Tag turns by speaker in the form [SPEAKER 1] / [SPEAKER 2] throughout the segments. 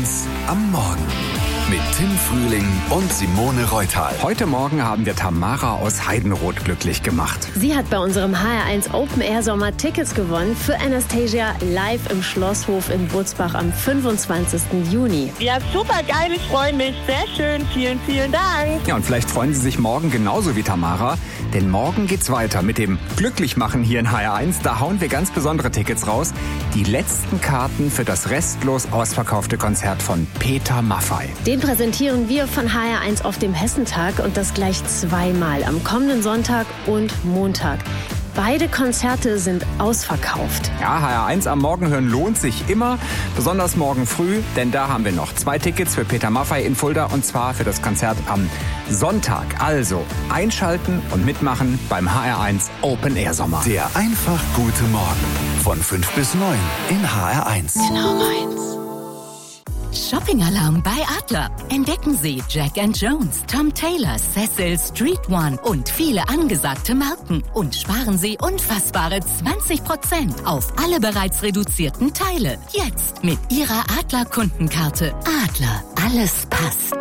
[SPEAKER 1] HR1 am Morgen. Mit Tim Frühling und Simone Reuthal.
[SPEAKER 2] Heute Morgen haben wir Tamara aus Heidenroth glücklich gemacht.
[SPEAKER 3] Sie hat bei unserem HR1 Open Air Sommer Tickets gewonnen für Anastasia live im Schlosshof in Butzbach am 25. Juni.
[SPEAKER 4] Ja, super geil, ich freue mich. Sehr schön, vielen, vielen Dank.
[SPEAKER 2] Ja, und vielleicht freuen Sie sich morgen genauso wie Tamara, denn morgen geht's weiter mit dem Glücklichmachen hier in HR1. Da hauen wir ganz besondere Tickets raus. Die letzten Karten für das restlos ausverkaufte Konzert von Peter Maffay.
[SPEAKER 3] Den präsentieren wir von HR1 auf dem Hessentag und das gleich zweimal, am kommenden Sonntag und Montag. Beide Konzerte sind ausverkauft.
[SPEAKER 2] Ja, HR1 am Morgen hören lohnt sich immer, besonders morgen früh, denn da haben wir noch 2 Tickets für Peter Maffay in Fulda und zwar für das Konzert am Sonntag. Also einschalten und mitmachen beim HR1 Open Air Sommer.
[SPEAKER 1] Der einfach gute Morgen von 5 bis 9 in HR1.
[SPEAKER 3] Genau meins.
[SPEAKER 5] Shopping-Alarm bei Adler. Entdecken Sie Jack & Jones, Tom Taylor, Cecil, Street One und viele angesagte Marken. Und sparen Sie unfassbare 20% auf alle bereits reduzierten Teile. Jetzt mit Ihrer Adler-Kundenkarte. Adler, alles passt.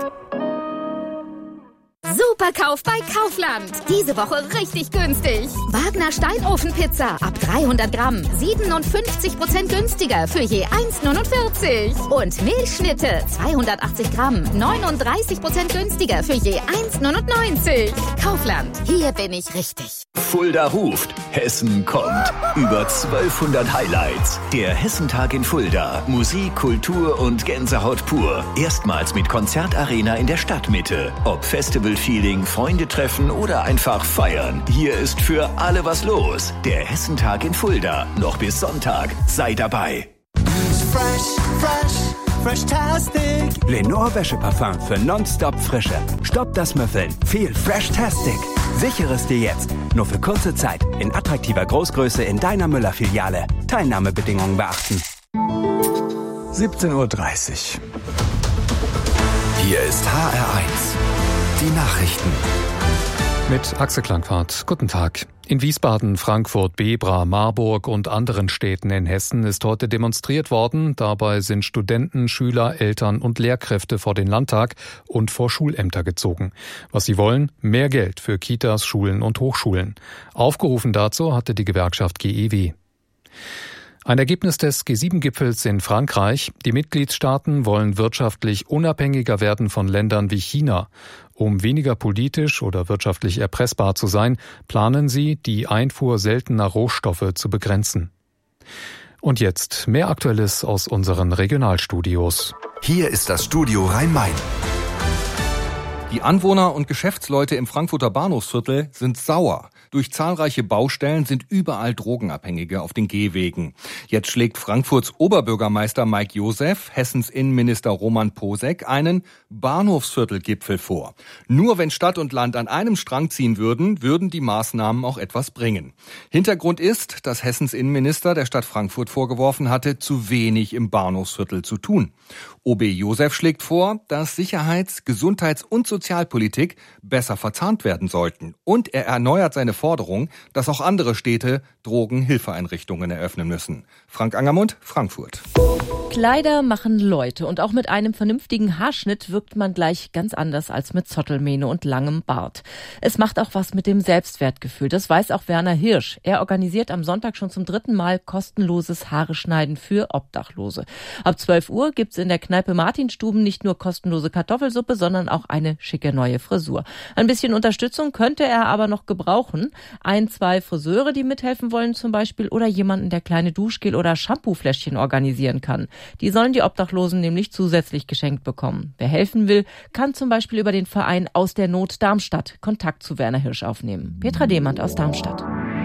[SPEAKER 6] Superkauf bei Kaufland. Diese Woche richtig günstig. Wagner Steinofenpizza ab 300 Gramm. 57% günstiger für je 1,49. Und Milchschnitte 280 Gramm. 39% günstiger für je 1,99. Kaufland. Hier bin ich richtig.
[SPEAKER 7] Fulda ruft. Hessen kommt. Über 1200 Highlights. Der Hessentag in Fulda. Musik, Kultur und Gänsehaut pur. Erstmals mit Konzertarena in der Stadtmitte. Ob Festival-Feeling, Freunde treffen oder einfach feiern. Hier ist für alle was los. Der Hessentag in Fulda. Noch bis Sonntag. Sei dabei.
[SPEAKER 8] Fresh-tastic. Lenore Wäscheparfum für nonstop Frische. Stopp das Müffeln. Viel Fresh-tastic. Sichere es dir jetzt. Nur für kurze Zeit. In attraktiver Großgröße in deiner Müller-Filiale. Teilnahmebedingungen beachten.
[SPEAKER 2] 17:30 Uhr.
[SPEAKER 1] Hier ist HR1. Die Nachrichten.
[SPEAKER 9] Mit Axel Klangfahrt. Guten Tag. In Wiesbaden, Frankfurt, Bebra, Marburg und anderen Städten in Hessen ist heute demonstriert worden. Dabei sind Studenten, Schüler, Eltern und Lehrkräfte vor den Landtag und vor Schulämter gezogen. Was sie wollen? Mehr Geld für Kitas, Schulen und Hochschulen. Aufgerufen dazu hatte die Gewerkschaft GEW. Ein Ergebnis des G7-Gipfels in Frankreich. Die Mitgliedstaaten wollen wirtschaftlich unabhängiger werden von Ländern wie China. Um weniger politisch oder wirtschaftlich erpressbar zu sein, planen sie, die Einfuhr seltener Rohstoffe zu begrenzen. Und jetzt mehr Aktuelles aus unseren Regionalstudios.
[SPEAKER 1] Hier ist das Studio Rhein-Main.
[SPEAKER 10] Die Anwohner und Geschäftsleute im Frankfurter Bahnhofsviertel sind sauer. Durch zahlreiche Baustellen sind überall Drogenabhängige auf den Gehwegen. Jetzt schlägt Frankfurts Oberbürgermeister Mike Joseph Hessens Innenminister Roman Posek einen Bahnhofsviertelgipfel vor. Nur wenn Stadt und Land an einem Strang ziehen würden die Maßnahmen auch etwas bringen. Hintergrund ist, dass Hessens Innenminister der Stadt Frankfurt vorgeworfen hatte, zu wenig im Bahnhofsviertel zu tun. OB Joseph schlägt vor, dass Sicherheits-, Gesundheits- und Sozialpolitik besser verzahnt werden sollten. Und er erneuert seine Forderung, dass auch andere Städte Drogenhilfeeinrichtungen eröffnen müssen. Frank Angermund, Frankfurt.
[SPEAKER 11] Kleider machen Leute und auch mit einem vernünftigen Haarschnitt wirkt man gleich ganz anders als mit Zottelmähne und langem Bart. Es macht auch was mit dem Selbstwertgefühl, das weiß auch Werner Hirsch. Er organisiert am Sonntag schon zum 3. Mal kostenloses Haare schneiden für Obdachlose. Ab 12 Uhr gibt's in der Kneipe Martinstuben nicht nur kostenlose Kartoffelsuppe, sondern auch eine schicke neue Frisur. Ein bisschen Unterstützung könnte er aber noch gebrauchen. 1, 2 Friseure, die mithelfen wollen zum Beispiel, oder jemanden, der kleine Duschgel- oder Shampoofläschchen organisieren kann. Die sollen die Obdachlosen nämlich zusätzlich geschenkt bekommen. Wer helfen will, kann zum Beispiel über den Verein Aus der Not Darmstadt Kontakt zu Werner Hirsch aufnehmen. Petra Demand aus Darmstadt.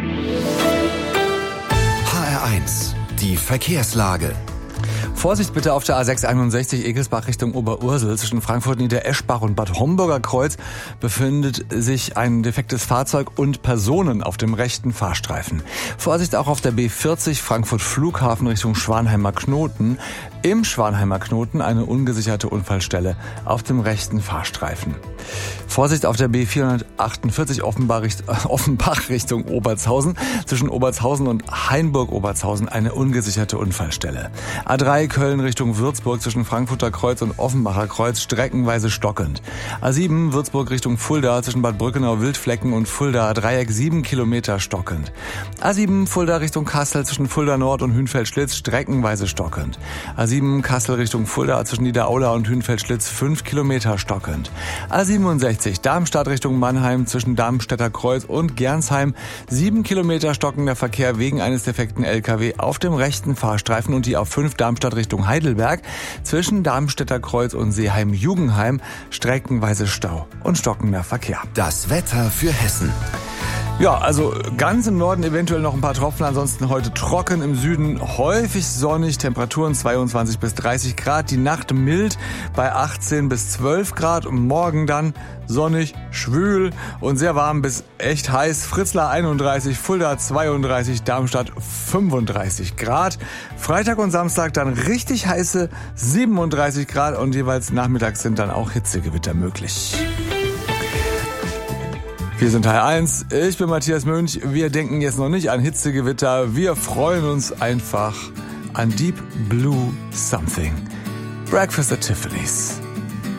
[SPEAKER 1] HR1, die Verkehrslage.
[SPEAKER 12] Vorsicht bitte auf der A661 Egelsbach Richtung Oberursel. Zwischen Frankfurt Niedereschbach und Bad Homburger Kreuz befindet sich ein defektes Fahrzeug und Personen auf dem rechten Fahrstreifen. Vorsicht auch auf der B40 Frankfurt Flughafen Richtung Schwanheimer Knoten. Im Schwanheimer Knoten eine ungesicherte Unfallstelle auf dem rechten Fahrstreifen. Vorsicht auf der B448 Offenbach Richtung Obertshausen. Zwischen Obertshausen und Hainburg-Obertshausen eine ungesicherte Unfallstelle. A3 Köln Richtung Würzburg zwischen Frankfurter Kreuz und Offenbacher Kreuz streckenweise stockend. A7 Würzburg Richtung Fulda zwischen Bad Brückenau, Wildflecken und Fulda Dreieck 7 Kilometer stockend. A7 Fulda Richtung Kassel zwischen Fulda Nord und Hünfeld-Schlitz streckenweise stockend. A7 Kassel Richtung Fulda zwischen Niederaula und Hünfeld-Schlitz 5 Kilometer stockend. A67 Darmstadt Richtung Mannheim zwischen Darmstädter Kreuz und Gernsheim 7 Kilometer stockender Verkehr wegen eines defekten LKW auf dem rechten Fahrstreifen und die A5 Darmstadt Richtung Heidelberg zwischen Darmstädter Kreuz und Seeheim-Jugenheim streckenweise Stau und stockender Verkehr.
[SPEAKER 1] Das Wetter für Hessen.
[SPEAKER 12] Ja, also ganz im Norden eventuell noch ein paar Tropfen, ansonsten heute trocken, im Süden häufig sonnig, Temperaturen 22 bis 30 Grad, die Nacht mild bei 18 bis 12 Grad und morgen dann sonnig, schwül und sehr warm bis echt heiß. Fritzlar 31, Fulda 32, Darmstadt 35 Grad. Freitag und Samstag dann richtig heiße 37 Grad und jeweils nachmittags sind dann auch Hitzegewitter möglich. Wir sind Teil 1, ich bin Matthias Mönch, wir denken jetzt noch nicht an Hitzegewitter, wir freuen uns einfach an Deep Blue Something. Breakfast at Tiffany's.